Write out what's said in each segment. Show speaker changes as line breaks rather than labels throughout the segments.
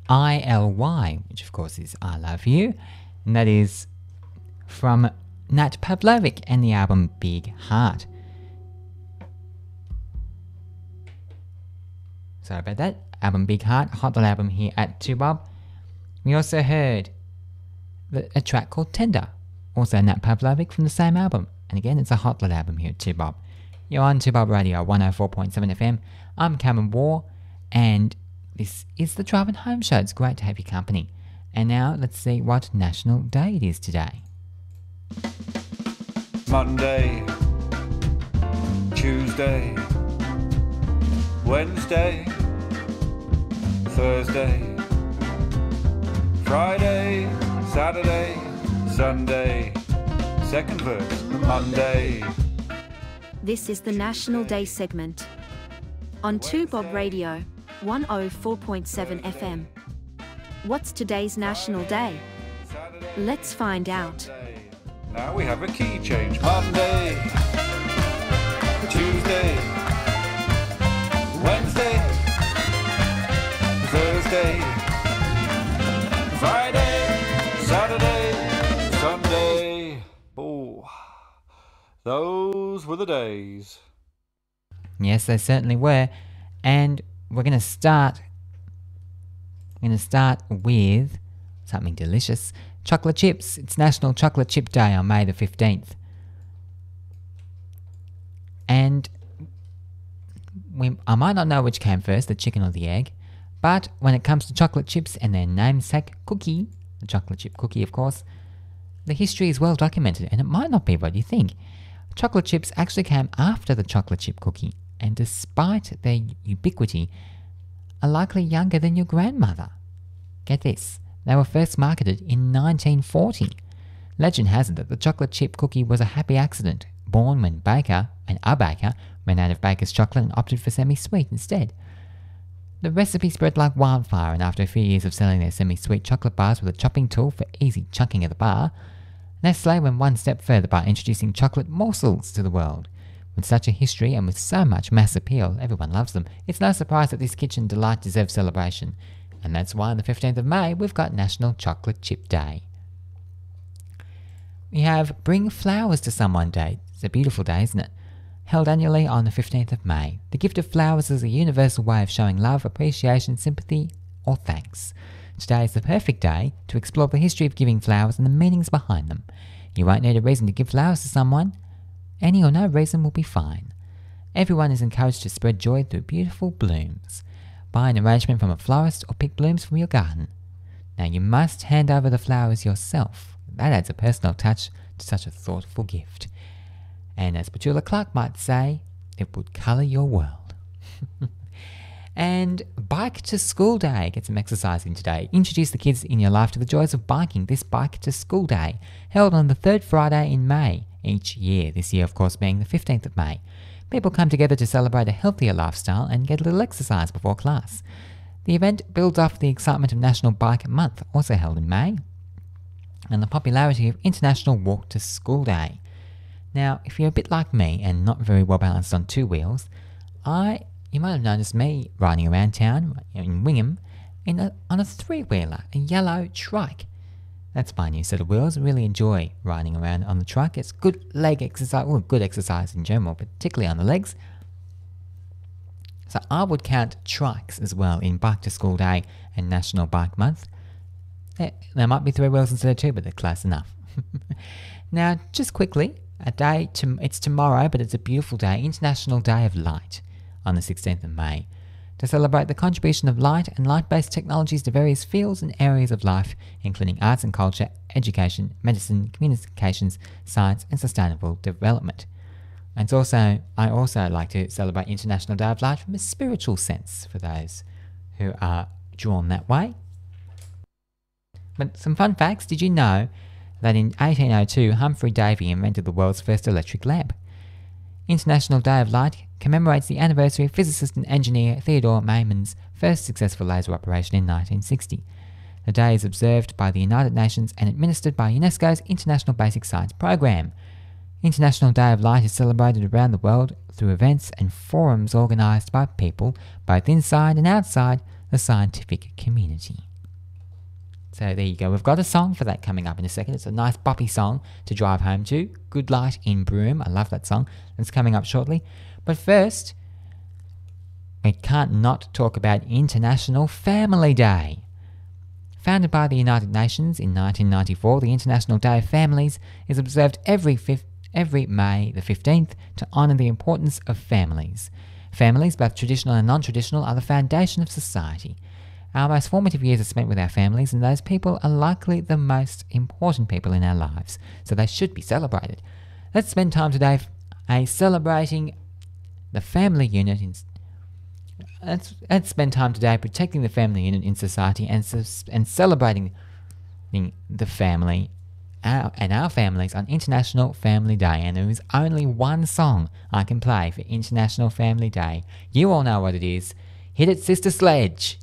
ILY, which of course is I Love You, and that is from Nat Pavlovic and the album Big Heart. Sorry about that. Album Big Heart, hot little album here at 2Bob. We also heard a track called Tender, also Nat Pavlovic from the same album. And again, it's a hot little album here at 2Bob. You're on 2Bob Radio 104.7 FM. I'm Cameron War, and this is the Driving Home Show. It's great to have your company. And now let's see what National Day it is today.
Monday, Tuesday, Wednesday, Thursday, Friday, Saturday, Sunday, second verse, Monday.
This is the National Day segment on 2Bob Radio 104.7 FM. What's today's National Day? Let's find out.
Now we have a key change. Monday, Tuesday, Wednesday, Thursday, Friday, Saturday, Sunday. Oh, those were the days.
Yes, they certainly were. And we're going to start with something delicious. Chocolate chips. It's National Chocolate Chip Day on May the 15th. And I might not know which came first, the chicken or the egg, but when it comes to chocolate chips and their namesake cookie, the chocolate chip cookie of course, the history is well documented, and it might not be what you think. Chocolate chips actually came after the chocolate chip cookie, and despite their ubiquity, are likely younger than your grandmother. Get this, they were first marketed in 1940. Legend has it that the chocolate chip cookie was a happy accident, born when Baker, and a baker, ran out of Baker's chocolate and opted for semi-sweet instead. The recipe spread like wildfire, and after a few years of selling their semi-sweet chocolate bars with a chopping tool for easy chunking of the bar, Nestle went one step further by introducing chocolate morsels to the world. With such a history and with so much mass appeal, everyone loves them. It's no surprise that this kitchen delight deserves celebration. And that's why on the 15th of May, we've got National Chocolate Chip Day. We have Bring Flowers to Someone Day. It's a beautiful day, isn't it? Held annually on the 15th of May. The gift of flowers is a universal way of showing love, appreciation, sympathy, or thanks. Today is the perfect day to explore the history of giving flowers and the meanings behind them. You won't need a reason to give flowers to someone. Any or no reason will be fine. Everyone is encouraged to spread joy through beautiful blooms. Buy an arrangement from a florist or pick blooms from your garden. Now you must hand over the flowers yourself. That adds a personal touch to such a thoughtful gift. And as Petula Clark might say, it would colour your world. And Bike to School Day. Get some exercise in today. Introduce the kids in your life to the joys of biking this Bike to School Day, held on the third Friday in May each year. This year, of course, being the 15th of May. People come together to celebrate a healthier lifestyle and get a little exercise before class. The event builds off the excitement of National Bike Month, also held in May, and the popularity of International Walk to School Day. Now, if you're a bit like me and not very well balanced on two wheels, you might have noticed me riding around town in Wingham on a three-wheeler, a yellow trike. That's my new set of wheels. I really enjoy riding around on the trike. It's good leg exercise, well, good exercise in general, particularly on the legs. So I would count trikes as well in Bike to School Day and National Bike Month. There might be three wheels instead of two, but they're close enough. Now, just quickly, it's tomorrow, but it's a beautiful day, International Day of Light, on the 16th of May, to celebrate the contribution of light and light-based technologies to various fields and areas of life, including arts and culture, education, medicine, communications, science, and sustainable development. And I also like to celebrate International Day of Light from a spiritual sense for those who are drawn that way. But some fun facts. Did you know that in 1802, Humphrey Davy invented the world's first electric lamp? International Day of Light commemorates the anniversary of physicist and engineer Theodore Maiman's first successful laser operation in 1960. The day is observed by the United Nations and administered by UNESCO's International Basic Science Program. International Day of Light is celebrated around the world through events and forums organised by people both inside and outside the scientific community. So there you go. We've got a song for that coming up in a second. It's a nice boppy song to drive home to. Good Light in Broome. I love that song. It's coming up shortly. But first, we can't not talk about International Family Day. Founded by the United Nations in 1994, the International Day of Families is observed every May the 15th to honour the importance of families. Families, both traditional and non-traditional, are the foundation of society. Our most formative years are spent with our families, and those people are likely the most important people in our lives, so they should be celebrated. Let's spend time today celebrating the family unit. Let's spend time today protecting the family unit in society and celebrating the family and our families on International Family Day. And there is only one song I can play for International Family Day. You all know what it is. Hit it, Sister Sledge!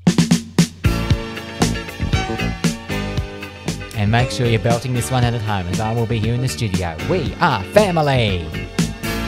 And make sure you're belting this one out at home, as I will be here in the studio. We are family!